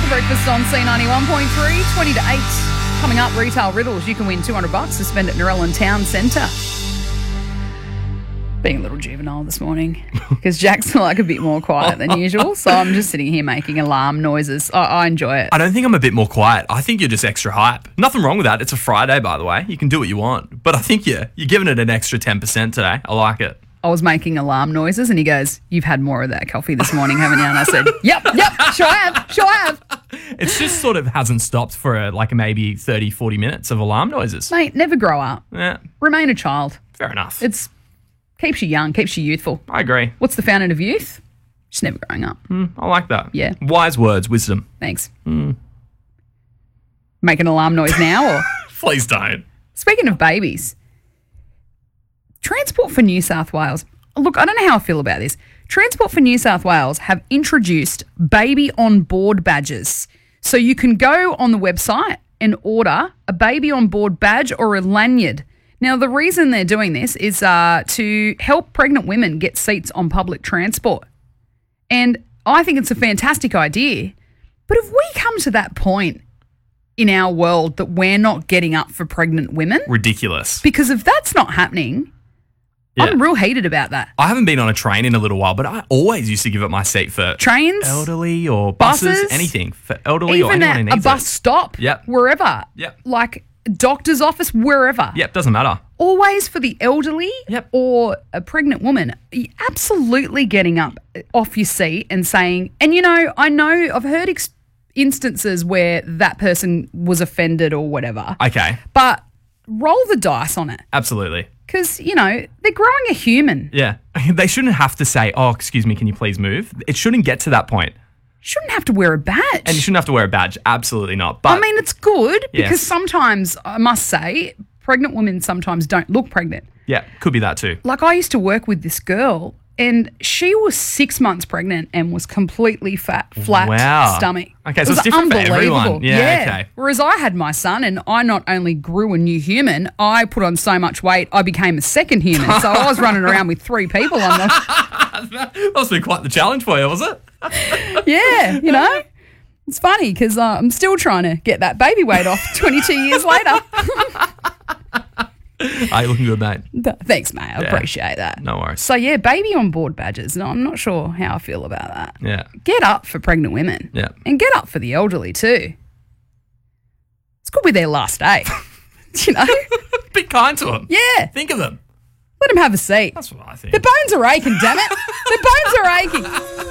Breakfast on C91.3, 20 to 8. Coming up, retail riddles. You can win $200 to spend at Narellan Town Centre. Being a little juvenile this morning because Jack's like a bit more quiet than usual. So I'm just sitting here making alarm noises. I enjoy it. I don't think I'm a bit more quiet. I think you're just extra hype. Nothing wrong with that. It's a Friday, by the way. You can do what you want. But I think you're giving it an extra 10% today. I like it. I was making alarm noises and he goes, "You've had more of that coffee this morning, haven't you?" And I said, yep, sure I have. It's just sort of hasn't stopped for maybe 30, 40 minutes of alarm noises. Mate, never grow up. Yeah. Remain a child. Fair enough. It's keeps you young, keeps you youthful. I agree. What's the fountain of youth? Just never growing up. I like that. Yeah. Wise words, wisdom. Thanks. Make an alarm noise now or? Please don't. Speaking of babies, Transport for New South Wales. Look, I don't know how I feel about this. Transport for New South Wales have introduced baby on board badges. So you can go on the website and order a baby on board badge or a lanyard. Now, the reason they're doing this is to help pregnant women get seats on public transport. And I think it's a fantastic idea. But if we come to that point in our world that we're not getting up for pregnant women, ridiculous. Because if that's not happening, yeah. I'm real heated about that. I haven't been on a train in a little while, but I always used to give up my seat for trains, elderly or buses, anything. For elderly or anyone who needs it. Even at a bus stop, wherever. Like doctor's office, wherever. Doesn't matter. Always for the elderly or a pregnant woman, you're absolutely getting up off your seat and saying, and I know I've heard instances where that person was offended or whatever. Okay. But roll the dice on it. Absolutely. Because, they're growing a human. Yeah. They shouldn't have to say, "Oh, excuse me, can you please move?" It shouldn't get to that point. Shouldn't have to wear a badge. And you shouldn't have to wear a badge. Absolutely not. But I mean, it's good because sometimes, I must say, pregnant women sometimes don't look pregnant. Yeah, could be that too. Like I used to work with this girl and she was 6 months pregnant and was completely flat stomach. Okay, so it's different for everyone. Yeah, okay. Whereas I had my son and I not only grew a new human, I put on so much weight, I became a second human. So I was running around with 3 people on the... That must be quite the challenge for you, was it? Yeah, It's funny because I'm still trying to get that baby weight off 22 years later. You're looking good, mate. Thanks, mate. I appreciate that. No worries. So, baby on board badges. No, I'm not sure how I feel about that. Yeah. Get up for pregnant women. Yeah. And get up for the elderly too. It's could be their last day. Be kind to them. Yeah. Think of them. Let them have a seat. That's what I think. Their bones are aching, damn it. Their bones are aching.